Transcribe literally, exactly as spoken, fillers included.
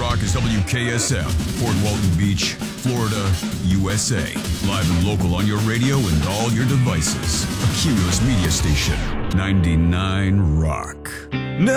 Rock is W K S F, Fort Walton Beach, Florida, U S A. Live and local on your radio and all your devices. A Cumulus Media Station, ninety-nine Rock.